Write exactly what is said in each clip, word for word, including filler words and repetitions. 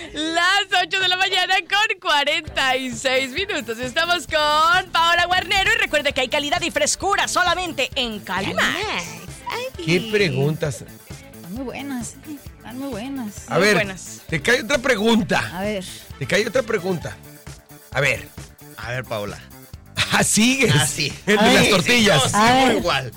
Las ocho de la mañana con cuarenta y seis minutos. Estamos con Paola Guarnero y recuerde que hay calidad y frescura solamente en Calimax. ¿Qué preguntas? Están muy buenas, sí, están muy buenas. A Muy ver, buenas. te cae otra pregunta. A ver. Te cae otra pregunta. A ver. A ver, Paola. Ah, sigues. Ah, sí. El de Ay, las sí, tortillas. no, A sigo ver. igual.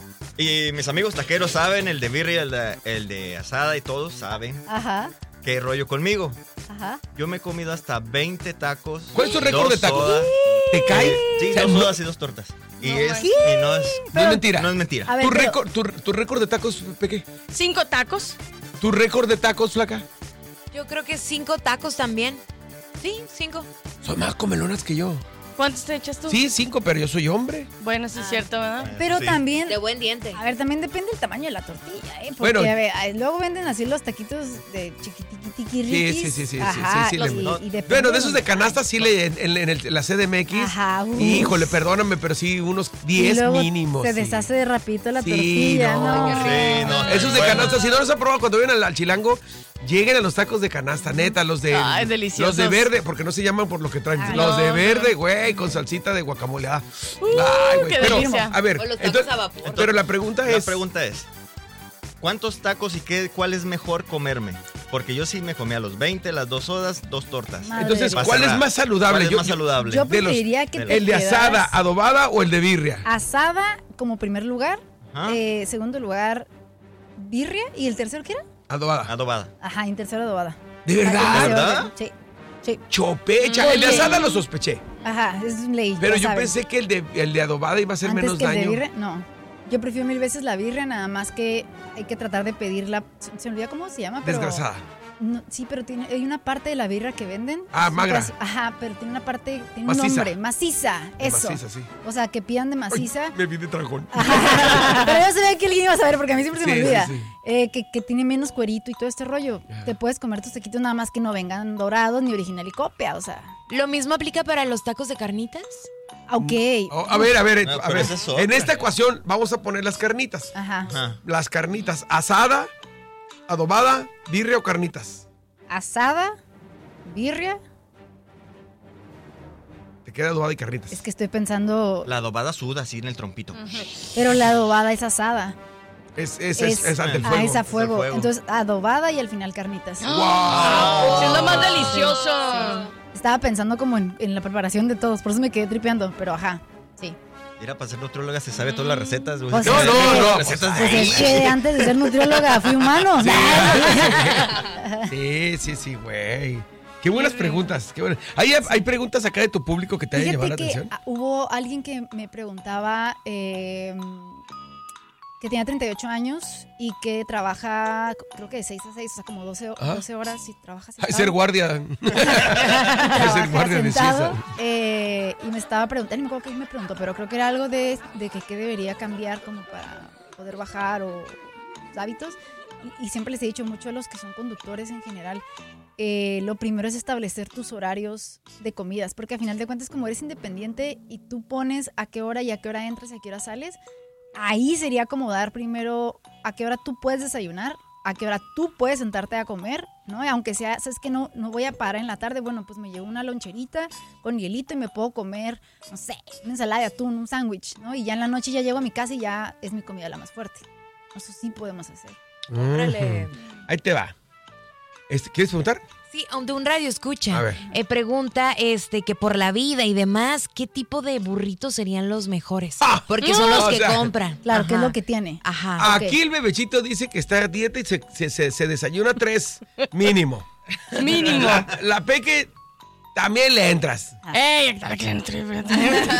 Y mis amigos taqueros saben, el de birria, el de, el de asada y todos saben Ajá, qué rollo conmigo. ajá. Yo me he comido hasta veinte tacos. ¿Cuál es tu récord dos de tacos? sodas. ¿Te cae? Sí, O sea, dos no- sodas y dos tortas. Y, No es, manches. y no es, No es mentira. no es mentira. A ver, ¿Tu pero- récord, tu, tu récord de tacos, Peque? Cinco tacos. ¿Tu récord de tacos, flaca? Yo creo que cinco tacos también. Sí, cinco. Son más comelonas que yo. ¿Cuántos te echas tú? Sí, cinco, pero yo soy hombre. Bueno, sí es cierto, ¿verdad? Pero Sí. también, De buen diente. a ver, también depende del tamaño de la tortilla, ¿eh? Porque, Bueno. a ver, a- luego venden así los taquitos de chiquitiquitiquirriquis. Sí, sí, sí, sí, sí, Ajá, sí, sí, los- le- y- no. y depende Bueno, de esos de donde- canasta sí le en, en- en el- la C D M X. Ajá, uf. Híjole, perdóname, pero sí, unos Y diez luego mínimos. se sí. deshace de rapidito la Sí, tortilla, no. ¿no? Sí, no. Esos de Bueno. canasta, si no los han probado cuando vienen al, al Chilango, lleguen a los tacos de canasta, neta, los de Ay, deliciosos. los de verde, porque no se llaman por lo que traen, Ay, los no, de no. verde, güey, con salsita de guacamole. ah. Uh, Ay, güey, qué pero delicia. a ver, O los tacos entonces- a vapor. pero la pregunta La es, pregunta es, ¿cuántos tacos y qué, cuál es mejor comerme? Porque yo sí me comía los veinte, las dos sodas, dos tortas. Madre entonces, de- ¿cuál es más saludable? ¿Cuál es Yo- más yo- saludable? Yo de los- preferiría que de te ¿El de quedaras asada, adobada o el de birria? asada como primer lugar, Ajá. eh, segundo lugar birria y el tercero ¿qué era? Adobada. Adobada. Ajá, y en tercero adobada. ¿De Para que verdad? se ¿Verdad? orden. Sí, sí. Chopecha. El de Oye. asada lo sospeché, Ajá, es ley. pero ya yo sabes. pensé que el de, el de adobada iba a hacer Antes menos que el de daño. birria, no. Yo prefiero mil veces la birria, nada más que hay que tratar de pedirla. Se, se me olvida cómo se llama, pero. Desgrasada. No, sí, pero tiene, hay una parte de la birra que venden. Ah, es un magra. pedazo- Ajá, pero tiene una parte, tiene Maciza. un nombre, maciza, De eso. maciza, sí. O sea, que pidan de maciza. Ay, me vi de dragón. Ajá. Pero yo sabía que alguien iba a saber porque a mí siempre se Sí, me olvida. sí, sí. Eh, que, que tiene menos cuerito y todo este rollo. Te puedes comer tus taquitos nada más que no vengan dorados ni original y copia, o sea. ¿Lo mismo aplica para los tacos de carnitas? Ok. Oh, a ver, a ver, No, a pero ver. esa es otra. En esta ecuación vamos a poner las carnitas. Ajá. Ajá. Las carnitas, asada, adobada, birria o carnitas. Asada, birria. Te queda adobada y carnitas. Es que estoy pensando. La adobada suda así en el trompito. Pero la adobada es asada. Es, es, es, es ante el Ah, fuego. es a fuego. fuego. Entonces, adobada y al final carnitas. ¡Wow! Sí, es lo más delicioso. Estaba pensando como en, en la preparación de todos, por eso me quedé tripeando, pero ajá, sí. Mira, para ser nutrióloga se sabe todas las recetas. güey. Pues No, es no, que- no, Recetas Pues de es que antes de ser nutrióloga fui humano. Sí, sí, sí, güey. Qué buenas preguntas. Qué buenas. ¿Hay, hay preguntas acá de tu público que te hayan llamado Fíjate la que atención? ah, hubo alguien que me preguntaba eh, que tenía treinta y ocho años y que trabaja, creo que de seis a seis, o sea, como doce, Ah. doce horas y trabaja Ay, sentado. ser guardia. Ay, Trabaja ser guardia de sentado, César. eh, y me estaba preguntando, no me acuerdo qué me preguntó, pero creo que era algo de, de que qué debería cambiar como para poder bajar o hábitos. Y, y siempre les he dicho mucho a los que son conductores en general, eh, lo primero es establecer tus horarios de comidas, porque al final de cuentas como eres independiente y tú pones a qué hora y a qué hora entras y a qué hora sales, ahí sería como dar primero a qué hora tú puedes desayunar, a qué hora tú puedes sentarte a comer, ¿no? Y aunque sea, sabes que no, no voy a parar en la tarde, bueno, pues me llevo una loncherita con hielito y me puedo comer, no sé, una ensalada de atún, un sándwich, ¿no? Y ya en la noche ya llego a mi casa y ya es mi comida la más fuerte. Eso sí podemos hacer. Órale. Ujú. Ahí te va. Este, ¿Quieres preguntar? Sí, de un radio escucha. A ver. Eh, pregunta este que por la vida y demás, ¿qué tipo de burritos serían los mejores? Ah, Porque son no, los o que sea, compran. Claro, ¿qué es Ajá. lo que tiene? Ajá. ok. Aquí el bebecito dice que está a dieta y se, se, se- se desayuna tres mínimo. Mínimo. La, la Peque también le entras. Ey, claro que no.